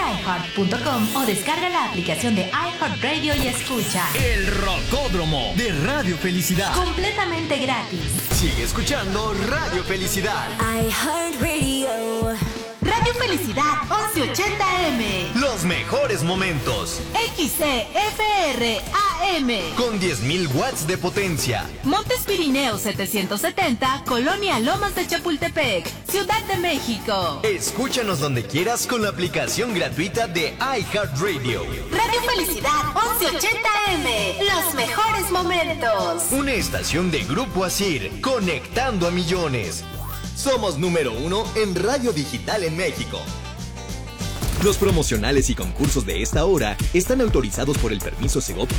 iHeart.com o descarga la aplicación de iHeartRadio y escucha El Rocódromo de Radio Felicidad. completamente gratis. Sigue escuchando Radio Felicidad. iHeartRadio. Radio Felicidad 1180M. Los mejores momentos. XCFR AM. Con 10.000 watts de potencia. Montes Pirineos 770, Colonia Lomas de Chapultepec, Ciudad de México. Escúchanos donde quieras con la aplicación gratuita de iHeartRadio. Radio Felicidad 1180M. Los mejores momentos. Una estación de Grupo Asir, conectando a millones. Somos número 1 en radio digital en México. Los promocionales y concursos de esta hora están autorizados por el permiso Segov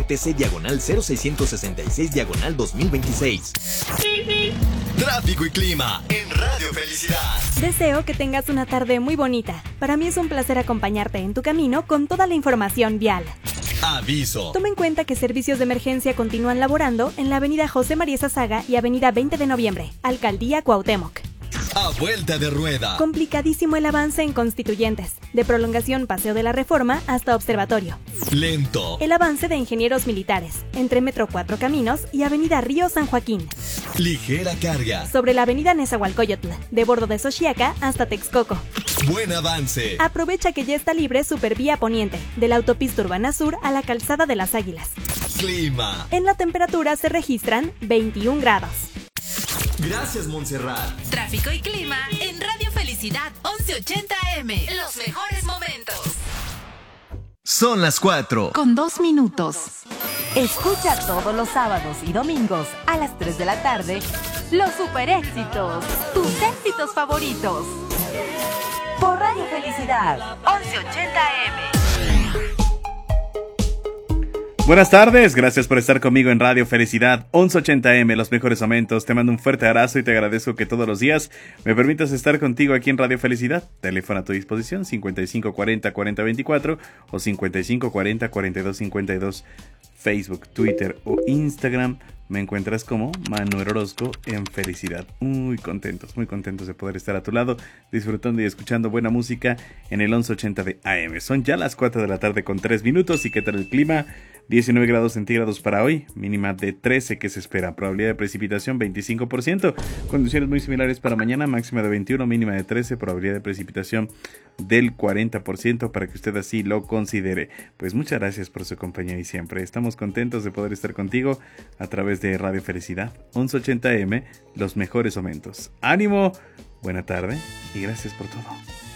DGRTC/0666/2026. Tráfico y clima en Radio Felicidad. Deseo que tengas una tarde muy bonita. Para mí es un placer acompañarte en tu camino con toda la información vial. Aviso. Toma en cuenta que servicios de emergencia continúan laborando en la avenida José María Saga y avenida 20 de noviembre, Alcaldía Cuauhtémoc. A vuelta de rueda. Complicadísimo el avance en Constituyentes, de prolongación Paseo de la Reforma hasta Observatorio. Lento. El avance de Ingenieros Militares, entre Metro Cuatro Caminos y avenida Río San Joaquín. Ligera carga. Sobre la avenida Nezahualcóyotl, de Bordo de Xochiaca hasta Texcoco. Buen avance. Aprovecha que ya está libre Supervía Poniente, de la autopista Urbana Sur a la Calzada de las Águilas. Clima. En la temperatura se registran 21 grados. Gracias, Montserrat. Tráfico y clima en Radio Felicidad 1180M. Los mejores momentos. Son las 4. Con 2 minutos. Escucha todos los sábados y domingos a las 3 de la tarde los super éxitos, tus éxitos favoritos. Por Radio Felicidad 1180M. Buenas tardes, gracias por estar conmigo en Radio Felicidad 1180M, los mejores momentos. Te mando un fuerte abrazo y te agradezco que todos los días me permitas estar contigo aquí en Radio Felicidad. Teléfono a tu disposición 5540-4024 o 5540-4252. Facebook, Twitter o Instagram. Me encuentras como Manuel Orozco en Felicidad. Muy contentos de poder estar a tu lado, disfrutando y escuchando buena música en el 1180 de AM. Son ya las 4 de la tarde con 3 minutos. ¿Y qué tal el clima? 19 grados centígrados para hoy, mínima de 13 que se espera, probabilidad de precipitación 25%, condiciones muy similares para mañana, máxima de 21, mínima de 13, probabilidad de precipitación del 40% para que usted así lo considere. Pues muchas gracias por su compañía y siempre estamos contentos de poder estar contigo a través de Radio Felicidad 1180M, los mejores momentos. ¡Ánimo! Buena tarde y gracias por todo.